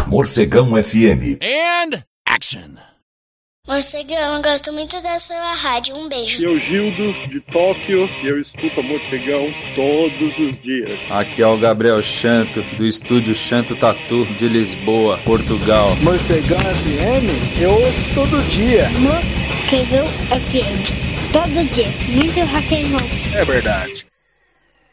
Morcegão FM. And action! Morcegão, eu gosto muito da sua rádio. Um beijo. Eu, Gildo, de Tóquio, e eu escuto a Morcegão todos os dias. Aqui é o Gabriel Chanto, do estúdio Chanto Tatu, de Lisboa, Portugal. Morcegão FM, eu ouço todo dia. Morcegão FM, todo dia, muito rock and roll. É verdade.